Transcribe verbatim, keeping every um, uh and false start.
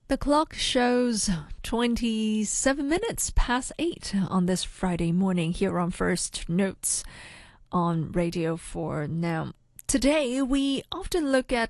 The clock shows twenty-seven minutes past eight on this Friday morning here on First Notes on Radio four. Now, today we often look at